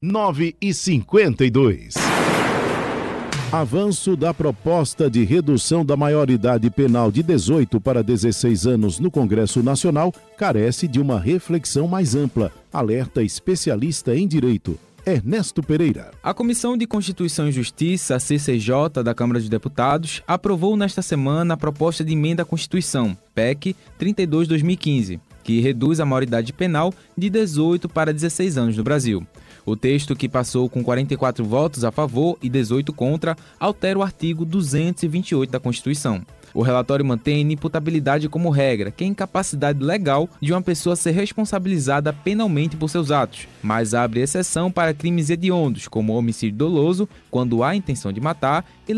9h52. Avanço da proposta de redução da maioridade penal de 18 para 16 anos no Congresso Nacional carece de uma reflexão mais ampla, alerta especialista em direito. Ernesto Pereira. A Comissão de Constituição e Justiça, a CCJ, da Câmara dos Deputados, aprovou nesta semana a proposta de emenda à Constituição, PEC 32/2015, que reduz a maioridade penal de 18 para 16 anos no Brasil. O texto, que passou com 44 votos a favor e 18 contra, altera o artigo 228 da Constituição. O relatório mantém a inimputabilidade como regra, que é a incapacidade legal de uma pessoa ser responsabilizada penalmente por seus atos, mas abre exceção para crimes hediondos, como homicídio doloso, quando há intenção de matar, e